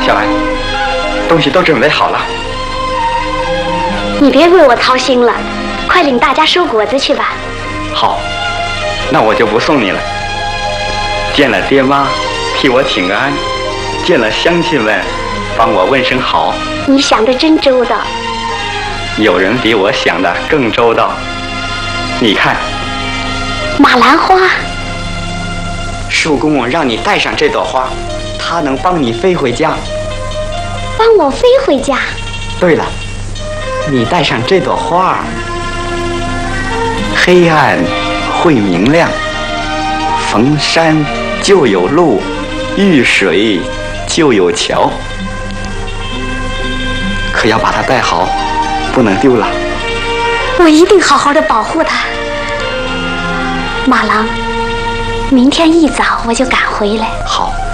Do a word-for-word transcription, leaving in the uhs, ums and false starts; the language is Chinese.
小兰，东西都准备好了。 你别为我操心了，快领大家收果子去吧。 好，那我就不送你了。见了爹妈，替我请个安；见了乡亲们，帮我问声好。 你想得真周到。 有人比我想的更周到。你看， 马兰花。 树公公让你带上这朵花，它能帮你飞回家。 帮我飞回家？ 对了，你带上这朵花，黑暗会明亮，逢山就有路，遇水就有桥。可要把它带好，不能丢了。 我一定好好的保护它。马郎，明天一早我就赶回来。 好。